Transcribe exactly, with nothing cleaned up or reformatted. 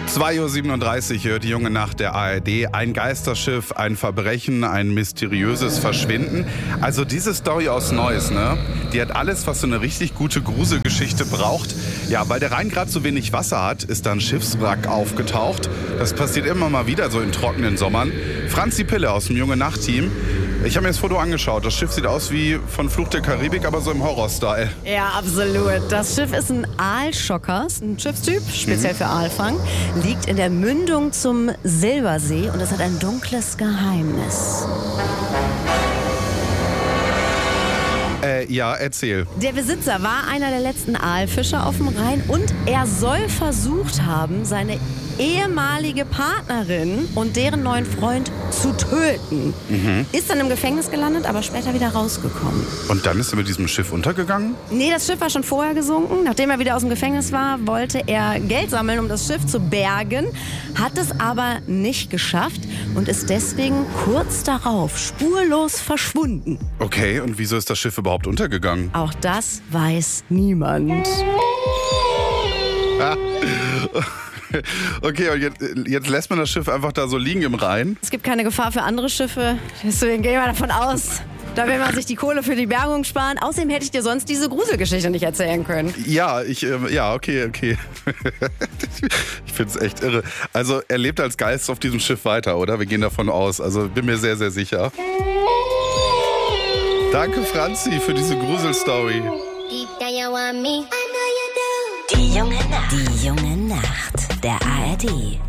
zwei Uhr siebenunddreißig hört die junge Nacht der A R D. Ein Geisterschiff, ein Verbrechen, ein mysteriöses Verschwinden. Also diese Story aus Neuss, ne? Die hat alles, was so eine richtig gute Gruselgeschichte braucht. Ja, weil der Rhein gerade so wenig Wasser hat, ist da ein Schiffswrack aufgetaucht. Das passiert immer mal wieder so in trockenen Sommern. Franzi Pille aus dem junge Nacht-Team. Ich habe mir das Foto angeschaut. Das Schiff sieht aus wie von Fluch der Karibik, aber so im Horror-Style. Ja, absolut. Das Schiff ist ein Aalschocker, ein Schiffstyp, speziell mhm. für Aalfang. Liegt in der Mündung zum Silbersee und es hat ein dunkles Geheimnis. Äh, ja, erzähl. Der Besitzer war einer der letzten Aalfischer auf dem Rhein und er soll versucht haben, seine ehemalige Partnerin und deren neuen Freund zu töten. Mhm. Ist dann im Gefängnis gelandet, aber später wieder rausgekommen. Und dann ist er mit diesem Schiff untergegangen? Nee, das Schiff war schon vorher gesunken. Nachdem er wieder aus dem Gefängnis war, wollte er Geld sammeln, um das Schiff zu bergen, hat es aber nicht geschafft und ist deswegen kurz darauf spurlos verschwunden. Okay, und wieso ist das Schiff überhaupt untergegangen? Auch das weiß niemand. Ah. Okay, und jetzt, jetzt lässt man das Schiff einfach da so liegen im Rhein? Es gibt keine Gefahr für andere Schiffe, deswegen gehen wir davon aus, da will man sich die Kohle für die Bergung sparen. Außerdem hätte ich dir sonst diese Gruselgeschichte nicht erzählen können. Ja, ich, äh, ja, okay, okay. Ich finde es echt irre. Also er lebt als Geist auf diesem Schiff weiter, oder? Wir gehen davon aus. Also bin mir sehr, sehr sicher. Danke, Franzi, für diese Gruselstory. Die junge Nacht. Die junge Nacht der A R D.